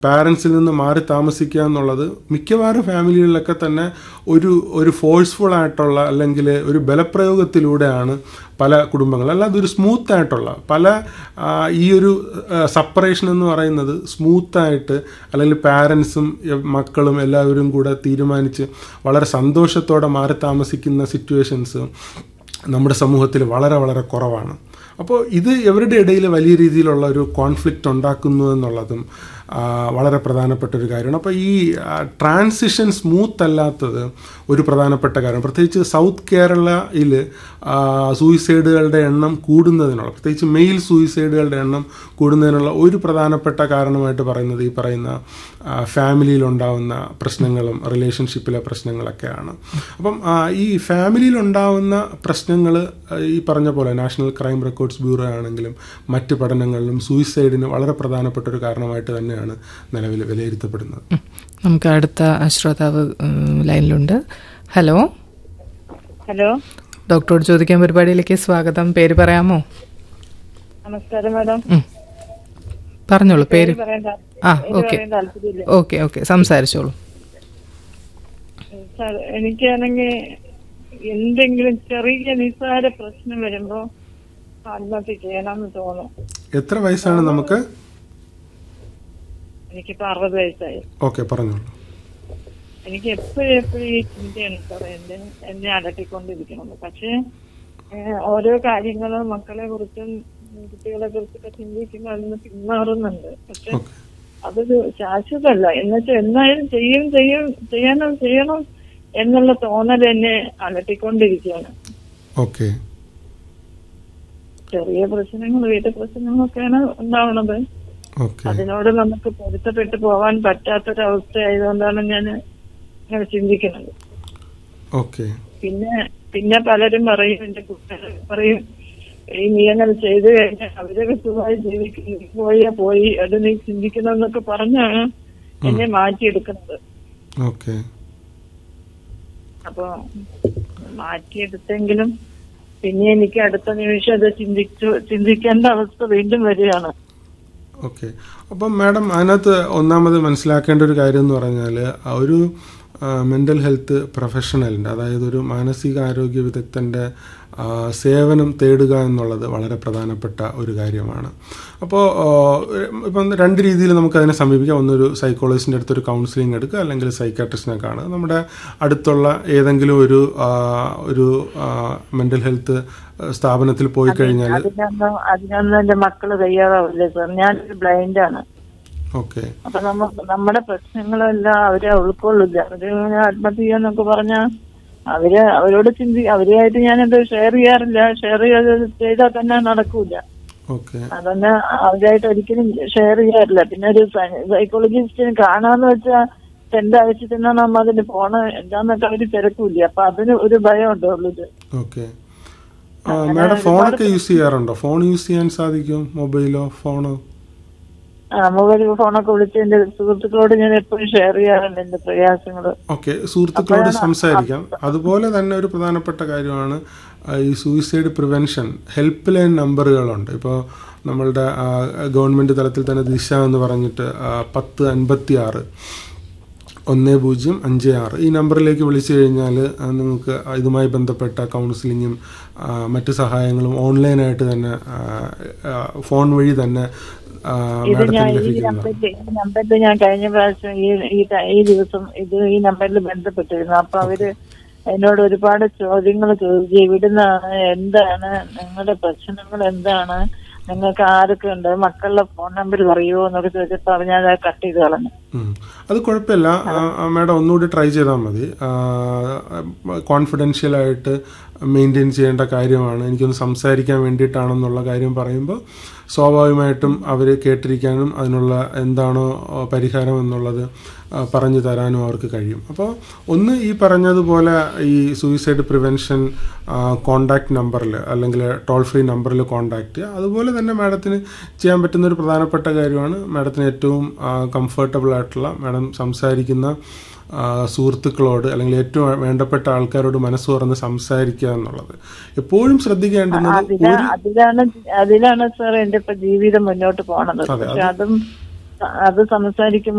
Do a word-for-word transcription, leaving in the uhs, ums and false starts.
പാരൻസിൽ നിന്ന് മാറി താമസിക്കുക എന്നുള്ളത് മിക്കവാറും ഫാമിലികളിലൊക്കെ തന്നെ ഒരു ഒരു ഫോഴ്സ്ഫുൾ ആയിട്ടുള്ള അല്ലെങ്കിൽ ഒരു ബലപ്രയോഗത്തിലൂടെയാണ് പല കുടുംബങ്ങൾ, അല്ലാതെ ഒരു സ്മൂത്ത് ആയിട്ടുള്ള പല ഈ ഒരു സെപ്പറേഷൻ എന്ന് പറയുന്നത് സ്മൂത്തായിട്ട് അല്ലെങ്കിൽ പാരൻസും മക്കളും എല്ലാവരും കൂടെ തീരുമാനിച്ച് വളരെ സന്തോഷത്തോടെ മാറി താമസിക്കുന്ന സിറ്റുവേഷൻസ് നമ്മുടെ സമൂഹത്തിൽ വളരെ വളരെ കുറവാണ്. അപ്പോൾ ഇത് ഇവരുടെ ഇടയിൽ വലിയ രീതിയിലുള്ള ഒരു കോൺഫ്ലിക്റ്റ് ഉണ്ടാക്കുന്നു എന്നുള്ളതും വളരെ പ്രധാനപ്പെട്ട ഒരു കാര്യമാണ്. അപ്പോൾ ഈ ട്രാൻസിഷൻ സ്മൂത്ത് അല്ലാത്തത് ഒരു പ്രധാനപ്പെട്ട കാര്യം. പ്രത്യേകിച്ച് സൗത്ത് കേരളയിൽ സൂയിസൈഡുകളുടെ എണ്ണം കൂടുന്നതിനുള്ള, പ്രത്യേകിച്ച് മെയിൽ സൂയിസൈഡുകളുടെ എണ്ണം കൂടുന്നതിനുള്ള ഒരു പ്രധാനപ്പെട്ട കാരണമായിട്ട് പറയുന്നത് ഈ പറയുന്ന ഫാമിലിയിലുണ്ടാവുന്ന പ്രശ്നങ്ങളും റിലേഷൻഷിപ്പിലെ പ്രശ്നങ്ങളൊക്കെയാണ്. അപ്പം ഈ ഫാമിലിയിലുണ്ടാവുന്ന പ്രശ്നങ്ങൾ ഈ പറഞ്ഞ പോലെ നാഷണൽ ക്രൈം റെക്കോർഡ്സ് ബ്യൂറോ ആണെങ്കിലും മറ്റ് പഠനങ്ങളിലും സൂയിസൈഡിന് വളരെ പ്രധാനപ്പെട്ട ഒരു കാരണമായിട്ട് തന്നെയാണ് നിലവിൽ വിലയിരുത്തപ്പെടുന്നത്. നമുക്ക് അടുത്ത ശ്രോതാവ് ലൈനിലുണ്ട്. ഹലോ ഹലോ ഡോക്ടറോട് ചോദിക്കാൻ പരിപാടിയിലേക്ക് സ്വാഗതം. പേര് പറയാമോ? നമസ്കാരം മാഡം. പറഞ്ഞോളൂ പേര്. ആ ഓക്കെ ഓക്കെ ഓക്കെ സംസാരിച്ചോളൂ. സാർ, എനിക്കാണെങ്കിൽ എന്തെങ്കിലും ചെറിയ നിസ്സാര പ്രശ്നം വരുമ്പോ ആത്മഹത്യ ചെയ്യണമെന്ന് തോന്നും. എത്ര വയസ്സാണ് നമുക്ക്? എനിക്കിപ്പോ അറുപത് വയസ്സായി. ഓക്കെ പറഞ്ഞോളൂ. എനിക്ക് എപ്പോഴും എപ്പോഴും ഈ ചിന്തയാണ് സാർ എന്റെ എന്നെ അലട്ടിക്കൊണ്ടിരിക്കുന്നത്. പക്ഷെ ഓരോ കാര്യങ്ങളും മക്കളെ കുറിച്ചും കുട്ടികളെ കുറിച്ചൊക്കെ ചിന്തിക്കുമ്പോൾ അതിന് പിന്മാറുന്നുണ്ട്. പക്ഷെ അതൊരു ശാശ്വതമല്ല. എന്നുവെച്ചാൽ എന്നായാലും ചെയ്യും ചെയ്യും ചെയ്യണം ചെയ്യണം എന്നുള്ള തോന്നൽ എന്നെ അലട്ടിക്കൊണ്ടിരിക്കുകയാണ്. ഓക്കെ. ചെറിയ പ്രശ്നങ്ങൾ, വീട്ടു പ്രശ്നങ്ങളൊക്കെയാണ് ഉണ്ടാവുന്നത്. അതിനോട് നമുക്ക് പൊരുത്തപ്പെട്ടു പോവാൻ പറ്റാത്തൊരവസ്ഥ ആയതുകൊണ്ടാണ് ഞാൻ ഇങ്ങനെ ചിന്തിക്കുന്നത്. പിന്നെ പിന്നെ പലരും പറയും, എന്റെ കുട്ടികൾ പറയും, ഈ നീ അങ്ങനെ ചെയ്തു കഴിഞ്ഞാൽ അവരൊക്കെ സുഖമായി ജീവിക്കുന്നു, പോയാ പോയി, അത് നീ ചിന്തിക്കണം എന്നൊക്കെ പറഞ്ഞാണ് എന്നെ മാറ്റിയെടുക്കുന്നത്. അപ്പൊ മാറ്റിയെടുത്തെങ്കിലും പിന്നെ എനിക്ക് അടുത്ത നിമിഷം അത് ചിന്തിച്ചു ചിന്തിക്കേണ്ട അവസ്ഥ വീണ്ടും വരികയാണ്. ഓക്കെ. അപ്പം മാഡം അതിനകത്ത് ഒന്നാമത് മനസ്സിലാക്കേണ്ട ഒരു കാര്യം എന്ന് പറഞ്ഞാൽ ഒരു മെൻ്റൽ ഹെൽത്ത് പ്രൊഫഷണലിൻ്റെ, അതായത് ഒരു മാനസികാരോഗ്യ വിദഗ്ധൻ്റെ സേവനം തേടുക എന്നുള്ളത് വളരെ പ്രധാനപ്പെട്ട ഒരു കാര്യമാണ്. അപ്പോൾ ഇപ്പം രണ്ട് രീതിയിൽ നമുക്കതിനെ സമീപിക്കാം. ഒന്നൊരു സൈക്കോളജിസ്റ്റിൻ്റെ അടുത്തൊരു കൗൺസിലിംഗ് എടുക്കുക, അല്ലെങ്കിൽ സൈക്കാട്രിസ്റ്റിനെ കാണുക. നമ്മുടെ അടുത്തുള്ള ഏതെങ്കിലും ഒരു ഒരു മെൻ്റൽ ഹെൽത്ത് സ്ഥാപനത്തിൽ പോയി കഴിഞ്ഞാൽ അതിനൊന്നും എന്റെ മക്കള് തയ്യാറാവില്ല സാർ. ഞാനൊരു ബ്ലൈൻഡാണ്. ഓക്കെ. അപ്പൊ നമ്മ നമ്മുടെ പ്രശ്നങ്ങളെല്ലാം അവരെ ഉൾക്കൊള്ളില്ല. അവര് ആത്മഹത്യ ചെയ്യാന്നൊക്കെ പറഞ്ഞാൽ അവര് അവരോട് ചിന്തി അവരുമായിട്ട് ഞാനത് ഷെയർ ചെയ്യാറില്ല. ഷെയർ ചെയ്താൽ തന്നെ നടക്കൂല. അതന്നെ അവരായിട്ട് ഒരിക്കലും ഷെയർ ചെയ്യാറില്ല. പിന്നെ ഒരു സൈക്കോളജിസ്റ്റിന് കാണാന്ന് വെച്ചാൽ എന്റെ ആവശ്യത്തിനാണ് നമ്മ അതിന് പോണ എന്താന്നൊക്കെ അവര് തിരക്കൂല. അപ്പൊ അതിന് ഒരു ഭയം ഉണ്ടോ ഉള്ളത്. മാഡം ഫോണൊക്കെ യൂസ് ചെയ്യാറുണ്ടോ? ഫോൺ യൂസ് ചെയ്യാൻ സാധിക്കും? മൊബൈലോ ഫോണോ? ആ മൊബൈൽ ഫോണൊക്കെ വിളിച്ച് എന്റെ സുഹൃത്തുക്കളോട് ഞാൻ എപ്പോഴും ഷെയർ ചെയ്യാറുണ്ട് എന്റെ പ്രയാസങ്ങള്. ഓക്കെ, സുഹൃത്തുക്കളോട് സംസാരിക്കാം. അതുപോലെ തന്നെ ഒരു പ്രധാനപ്പെട്ട കാര്യമാണ് ഈ സൂയിസൈഡ് പ്രിവെൻഷൻ ഹെൽപ്പ് ലൈൻ നമ്പറുകളുണ്ട്. ഇപ്പോൾ നമ്മളുടെ ഗവൺമെന്റ് തലത്തിൽ തന്നെ ദിശ എന്ന് പറഞ്ഞിട്ട് പത്ത് അൻപത്തി ആറ് ഒന്ന് പൂജ്യം അഞ്ച് ആറ് ഈ നമ്പറിലേക്ക് വിളിച്ചു കഴിഞ്ഞാൽ നിങ്ങൾക്ക് ഇതുമായി ബന്ധപ്പെട്ട കൗൺസിലിങ്ങും മറ്റു സഹായങ്ങളും ഓൺലൈനായിട്ട് തന്നെ ഫോൺ വഴി തന്നെ നമ്പറിൽ ഞാൻ കഴിഞ്ഞ പ്രാവശ്യം ഈ ഈ ദിവസം ഇത് ഈ നമ്പറിൽ ബന്ധപ്പെട്ടിരുന്നു. അപ്പൊ അവര് എന്നോട് ഒരുപാട് ചോദ്യങ്ങൾ ചോദിച്ചു. ഇവിടുന്നാണ്, എന്താണ് നിങ്ങളുടെ പ്രശ്നങ്ങൾ, എന്താണ് നിങ്ങൾക്ക് ആരൊക്കെ ഉണ്ട്, മക്കളുടെ ഫോൺ നമ്പർ പറയുമോ എന്നൊക്കെ ചോദിച്ചപ്പോൾ ഞാൻ അത് കട്ട് ചെയ്ത് കളഞ്ഞു. അത് കുഴപ്പമില്ല മാഡം, ഒന്നുകൂടി ട്രൈ ചെയ്താൽ മതി. കോൺഫിഡൻഷ്യലായിട്ട് മെയിൻറ്റെയിൻ ചെയ്യേണ്ട കാര്യമാണ്. എനിക്കൊന്ന് സംസാരിക്കാൻ വേണ്ടിയിട്ടാണെന്നുള്ള കാര്യം പറയുമ്പോൾ സ്വാഭാവികമായിട്ടും അവർ കേട്ടിരിക്കാനും അതിനുള്ള എന്താണോ പരിഹാരം എന്നുള്ളത് പറഞ്ഞു തരാനും അവർക്ക് കഴിയും. അപ്പോൾ ഒന്ന് ഈ പറഞ്ഞതുപോലെ ഈ സൂയിസൈഡ് പ്രിവെൻഷൻ കോണ്ടാക്ട് നമ്പറിൽ അല്ലെങ്കിൽ ടോൾ ഫ്രീ നമ്പറിൽ കോണ്ടാക്ട് ചെയ്യുക. അതുപോലെ തന്നെ മാഡത്തിന് ചെയ്യാൻ പറ്റുന്ന ഒരു പ്രധാനപ്പെട്ട കാര്യമാണ് മാഡത്തിന് ഏറ്റവും കംഫർട്ടബിൾ ആയിട്ടുള്ള മാഡം സംസാരിക്കുന്ന സുഹൃത്തുക്കളോട് അല്ലെങ്കിൽ ഏറ്റവും വേണ്ടപ്പെട്ട ആൾക്കാരോട് മനസ്സ് തുറന്ന് സംസാരിക്കുക എന്നുള്ളത് എപ്പോഴും ശ്രദ്ധിക്കേണ്ടുന്നത്. അതിലാണ് അതിലാണ് സാർ എന്റെ ഇപ്പൊ ജീവിതം മുന്നോട്ട് പോണത്. അതും അത് സംസാരിക്കുമ്പോൾ